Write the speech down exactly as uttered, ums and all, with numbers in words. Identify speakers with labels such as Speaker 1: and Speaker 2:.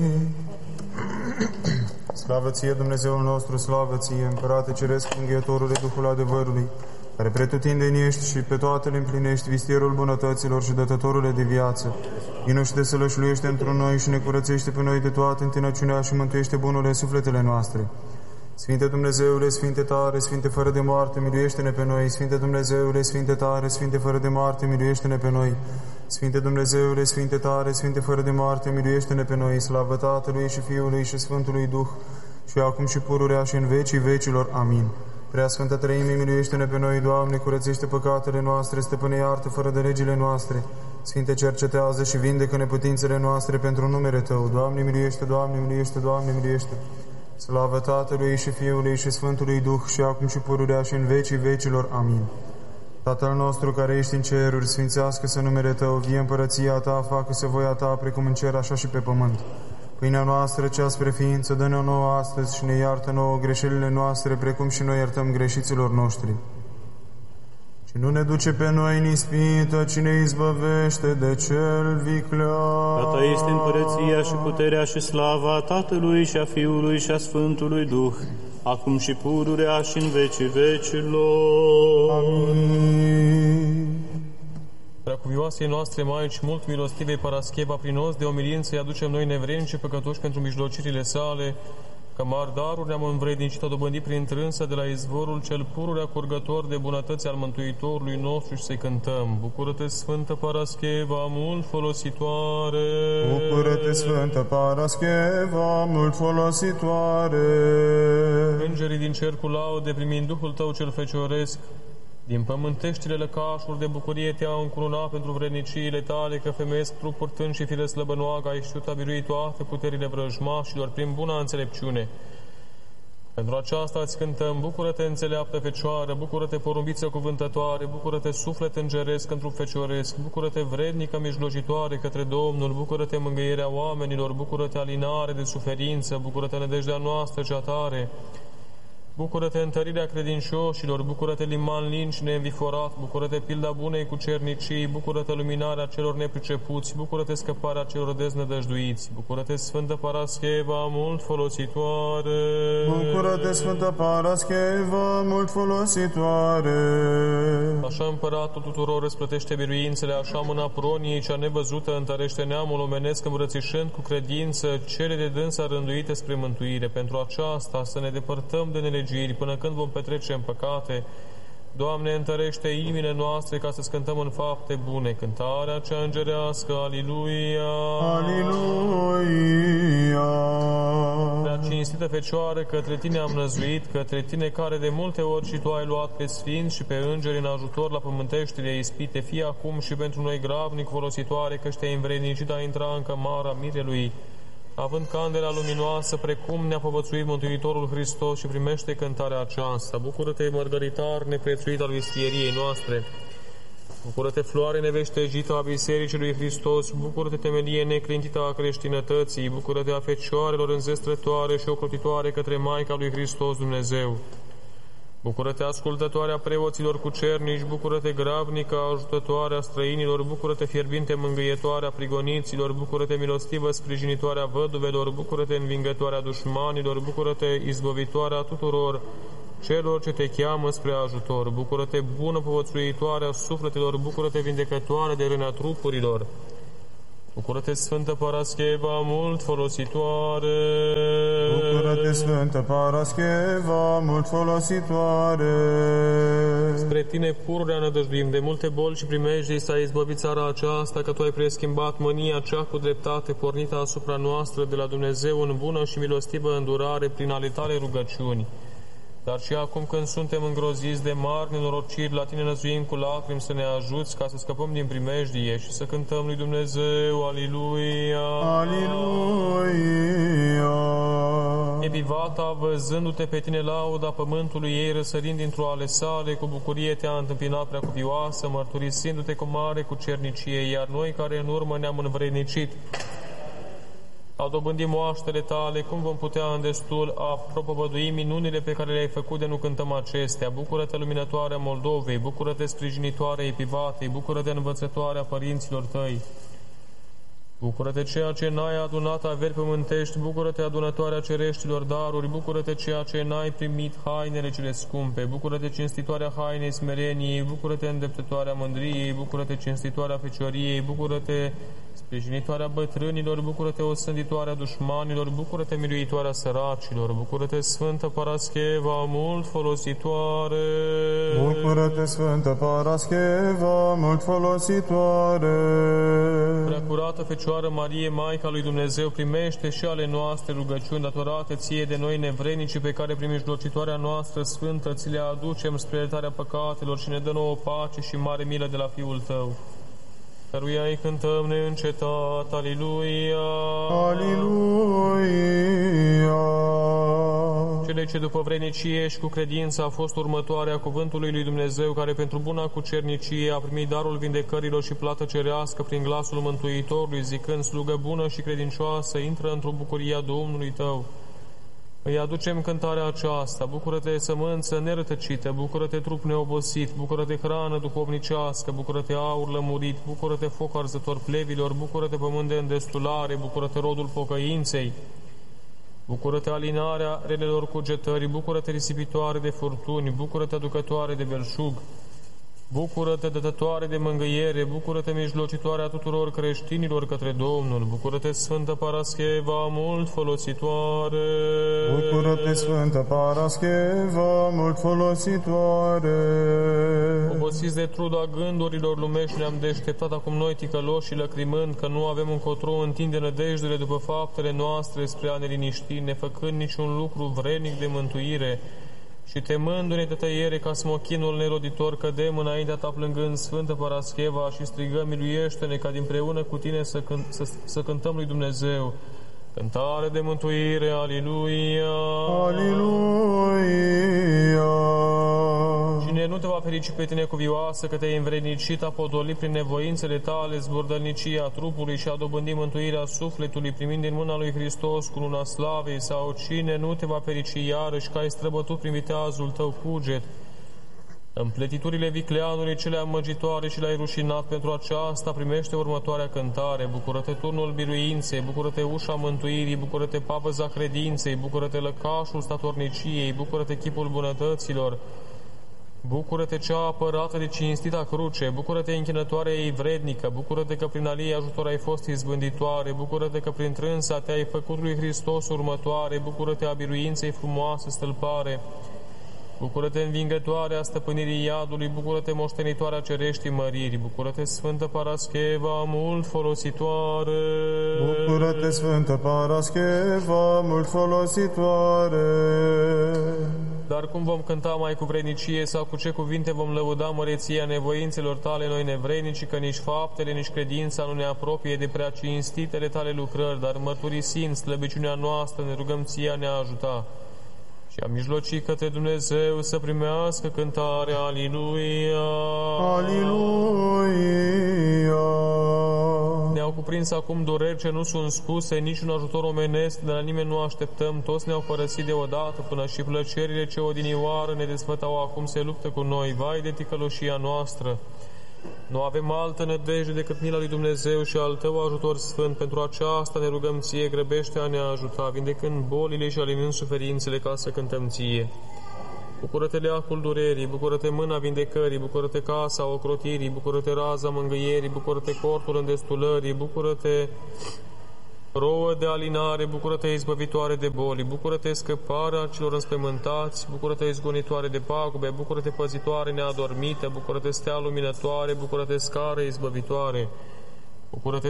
Speaker 1: Slavă ție, Dumnezeul nostru, slavă ție, Împărate Ceresc, Înghietorule, Duhul adevărului, care pretutindeni ești și pe toate le împlinești, vistierul bunătăților și dătătorule de viață. Vino și desălășluiește într-un noi și ne curățește pe noi de toată întinăciunea și mântuiește bunurile sufletele noastre. Sfinte Dumnezeule, Sfinte tare, Sfinte fără de moarte, miluiește-ne pe noi. Sfinte Dumnezeule, Sfinte tare, Sfinte fără de moarte, miluiește-ne pe noi. Sfinte Dumnezeule, Sfinte tare, Sfinte fără de moarte, miluiește-ne pe noi. Slavă Tatălui și Fiului și Sfântului Duh, și acum și pururea și în vecii vecilor. Amin. Prea Sfântă Treime, miluiește-ne pe noi, Doamne, curățește păcatele noastre, Stăpâne, iartă fără de legile noastre. Sfinte, cercetează și vindecă neputințele noastre pentru numele Tău. Doamne, miluiește, Doamne, miluiește, Doamne, miluiește. Slavă Tatălui și Fiului și Sfântului Duh, și acum și pururea și în vecii vecilor. Amin. Tatăl nostru care ești în ceruri, sfințească-se numele Tău, vie împărăția Ta, facă-se voia Ta, precum în cer, așa și pe pământ. Pâinea noastră, cea spre ființă, dă-ne-o nouă astăzi și ne iartă nouă greșelile noastre, precum și noi iertăm greșiților noștri. Și nu ne duce pe noi în ispită, ci ne izbăvește de cel viclean.
Speaker 2: A Ta este împărăția și puterea și slava Tatălui și a Fiului și a Sfântului Duh, acum și pururea și în vecii vecilor.
Speaker 1: Amin.
Speaker 3: Preacuvioasei noastre Maici, mult milostivei Parascheva, prin os de omilință îi aducem noi nevrednici și păcătoși pentru mijlocirile sale, că mari daruri ne-am învrednicit a dobândit prin trânsă de la izvorul cel pururea curgător de bunătăți al Mântuitorului nostru și să-i cântăm. Bucură-te, Sfântă Parascheva, mult folositoare!
Speaker 1: Bucură-te, Sfântă Parascheva, mult folositoare!
Speaker 3: Îngerii din cercul laude, primind Duhul Tău cel fecioresc, din pământeștile lăcașuri de bucurie te-au încununat pentru vredniciile tale, că femeiesc trup purtând și fire slăbănoagă, ai știut a birui toate puterile vrăjmașilor prin buna înțelepciune. Pentru aceasta îți cântăm, bucură-te, înțeleaptă Fecioară, bucură-te, porumbiță cuvântătoare, bucură-te, suflet îngeresc într-un fecioresc, bucură-te, vrednică mijlocitoare către Domnul, bucură-te, mângâierea oamenilor, bucură-te, alinare de suferință, bucură-te, nădejdea noastră cea tare. Bucură-te, întărirea credincioșilor, bucură-te, liman lin și neînviforat, bucură-te, pilda bunei cu cernicii, bucură-te, luminarea celor nepricepuți, bucură-te, scăparea celor deznădăjduiți, bucură-te, Sfântă Parascheva, mult folositoare.
Speaker 1: Bucură-te, Sfântă Parascheva, mult folositoare.
Speaker 3: Așa Împăratul tuturor răsplătește biruințele, așa mâna proniei cea nevăzută întărește neamul omenesc, îmbrățișând cu credință cele de dânsa rânduite spre mântuire. Pentru aceasta să ne depărtăm de nelegiri până când vom petrece în păcate. Doamne, întărește inimile noastre ca să cântăm în fapte bune cântarea cea îngerească. Aliluia!
Speaker 1: Aliluia!
Speaker 3: Prea cinstită Fecioară, către Tine am năzuit, către Tine care de multe ori și Tu ai luat pe sfinți și pe îngeri în ajutor la pământeștile ispite, fie acum și pentru noi gravnic folositoare, că te-ai învrednicit a intra în cămara mirelui, având candela luminoasă, precum ne-a povățuit Mântuitorul Hristos, și primește cântarea aceasta. Bucură-te, mărgăritar neprețuit al vistieriei noastre! Bucură-te, floare neveștejită a Bisericii lui Hristos! Bucură-te, temelie neclintită a creștinătății! Bucură-te, a fecioarelor înzestrătoare și ocrotitoare către Maica lui Hristos Dumnezeu! Bucură-te, ascultătoarea preoților cu cernici, bucură-te, gravnică, ajutătoarea străinilor, bucură-te, fierbinte mângâietoarea prigoniților, bucură-te, milostivă sprijinitoarea văduvelor, bucură-te, învingătoarea dușmanilor, bucură-te, izbăvitoarea tuturor celor ce te cheamă spre ajutor, bucură-te, bună povățuitoarea sufletelor, bucură-te, vindecătoare de râna trupurilor. Bucură-te, Sfântă Parascheva, mult folositoare!
Speaker 1: Bucură-te, Sfântă Parascheva, mult folositoare!
Speaker 3: Spre Tine pururea nădăjduim, de multe boli și primejdii s-a izbăvit țara aceasta, că Tu ai preschimbat mânia cea cu dreptate pornită asupra noastră de la Dumnezeu în bună și milostivă îndurare prin ale Tale rugăciuni. Dar și acum când suntem îngroziți de mari nenorociri, la Tine năzuim cu lacrimi să ne ajuți ca să scăpăm din primejdie și să cântăm lui Dumnezeu, Aliluia!
Speaker 1: Aliluia!
Speaker 3: Epivata, văzându-te pe Tine lauda pământului ei, răsărind dintr-o ale sale, cu bucurie Te-a întâmpinat preacuvioasă, mărturisindu-te cu mare cu cernicie, iar noi care în urmă ne-am învrednicit a dobândi moaștele Tale, cum vom putea în destul a propovădui minunile pe care le-ai făcut de nu cântăm acestea? Bucură-te, luminătoarea Moldovei, bucură-te, sprijinitoarea Epivatei, bucură-te, învățătoarea părinților Tăi. Bucură-te ceea ce n-ai adunat averi pământești, bucură-te adunătoarea cereștilor daruri, bucură-te ceea ce n-ai primit hainele cele scumpe, bucură-te cinstitoarea hainei smereniei, bucură-te îndreptătoarea mândriei, bucură-te cinstitoarea fecioriei, bucură-te sprijinitoarea bătrânilor, bucură-te osânditoarea dușmanilor, bucură-te miluitoarea săracilor, bucură-te Sfântă Parascheva, mult folositoare.
Speaker 1: Bucură-te, Sfântă Parascheva, mult folositoare.
Speaker 3: Preacurată Fecioară Marie, Maica lui Dumnezeu, primește și ale noastre rugăciuni datorate ție de noi nevrenici, pe care prin mijlocitoarea noastră sfântă ți le aducem spre iertarea păcatelor și ne dă nouă pace și mare milă de la Fiul tău, căruia îi cântăm neîncetat. Aliluia!
Speaker 1: Aliluia!
Speaker 3: Cele ce după vrednicie și cu credință a fost următoarea cuvântului lui Dumnezeu, care pentru buna cucernicie a primit darul vindecărilor și plată cerească prin glasul Mântuitorului, zicând: slugă bună și credincioasă, intră într-o bucuria Domnului tău. Îi aducem cântarea aceasta: bucură-te, sămânță nerătăcită, bucură-te, trup neobosit, bucură-te, hrană duhovnicească, bucură-te, aur lămurit, bucură-te, foc arzător plevilor, bucură-te, pământ de îndestulare, bucură-te, rodul pocăinței, bucură-te, alinarea relelor cugetării, bucură-te, risipitoare de furtuni, bucură-te, aducătoare de belșug, bucură-te, dătătoare de mângâiere, bucură-te, mijlocitoarea tuturor creștinilor către Domnul, bucură-te, Sfântă Parascheva, mult folositoare.
Speaker 1: Bucură-te, Sfântă Parascheva, mult folositoare.
Speaker 3: Obosiți de truda gândurilor lumești, ne-am deșteptat acum noi ticăloși și lăcrimând, că nu avem încotro întinde nădejdele după faptele noastre spre a ne liniști, nefăcând niciun lucru vrednic de mântuire, și temându-ne de tăiere ca smochinul neroditor, cădem înaintea ta plângând, Sfântă Parascheva, și strigăm: miluiește-ne, ca dinpreună cu tine să, cânt, să, să cântăm lui Dumnezeu cântare de mântuire. Aliluia!
Speaker 1: Aliluia!
Speaker 3: Cine nu te va ferici pe tine, cuvioasă, că te-ai învrednicit, a podolit prin nevoințele tale zburdălnicia trupului și a dobândit mântuirea sufletului, primind din mâna lui Hristos cu luna slavei, sau cine nu te va ferici iarăși, că ai străbătut prin viteazul tău cuget împletiturile vicleanului cele amăgitoare și l-ai rușinat, pentru aceasta primește următoarea cântare: bucură-te, turnul biruinței, bucură-te, ușa mântuirii, bucură-te, pavăza credinței, bucură-te, lăcașul statorniciei, bucură-te, chipul bunătăților, bucură-te, cea apărată de cinstita cruce, bucură-te, închinătoarea ei vrednică, bucură-te că prin al ei ajutor ai fost izbânditoare, bucură-te că prin trânsa te-ai făcut lui Hristos următoare, bucură-te, a biruinței frumoasă stâlpare, bucură-te, învingătoarea stăpânirii iadului, bucură-te, moștenitoarea cereștii măriri, bucură-te, Sfântă Parascheva, mult folositoare.
Speaker 1: Bucură-te, Sfântă Parascheva, mult folositoare.
Speaker 3: Dar cum vom cânta mai cu vrednicie sau cu ce cuvinte vom lăuda măreția nevoințelor tale noi nevrenici, că nici faptele, nici credința nu ne apropie de prea cinstitele tale lucrări, dar mărturisind slăbiciunea noastră ne rugăm ție a ne ajuta și a mijloci către Dumnezeu să primească cântarea. Aliluia!
Speaker 1: Aliluia!
Speaker 3: Ne-au cuprins acum dureri ce nu sunt spuse, niciun ajutor omenesc, de la nimeni nu așteptăm, toți ne-au părăsit deodată, până și plăcerile ce odinioară ne desfătau acum se luptă cu noi. Vai de ticăloșia noastră! Nu avem altă nădejde decât mila lui Dumnezeu și al tău ajutor sfânt. Pentru aceasta ne rugăm ție, grăbește a ne ajuta, vindecând bolile și alinând suferințele, ca să cântăm ție. Bucură-te, leacul durerii, bucură-te, mâna vindecării, bucură-te, casa ocrotirii, bucură-te, raza mângâierii, bucură-te, cortul îndestulării, bucură-te, rouă de alinare, bucură-te, izbăvitoare de boli, bucură-te, scăparea celor înspăimântați, bucură-te, izgonitoare de pagube, bucură-te, păzitoare neadormită, bucură-te, stea luminătoare, bucură-te, scară izbăvitoare, bucură-te,